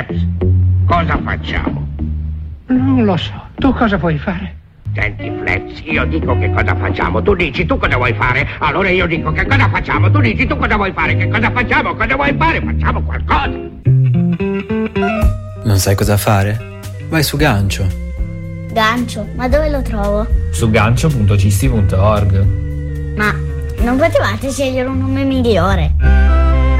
Flaps, cosa facciamo? Non lo so. Tu cosa vuoi fare? Senti, Flaps, io dico che cosa facciamo, tu dici tu cosa vuoi fare, allora io dico che cosa facciamo, tu dici tu cosa vuoi fare, che cosa facciamo, cosa vuoi fare, facciamo qualcosa. Non sai cosa fare? Vai su Gancio. Gancio? Ma dove lo trovo? Su gancio.cisti.org. Ma non potevate scegliere un nome migliore?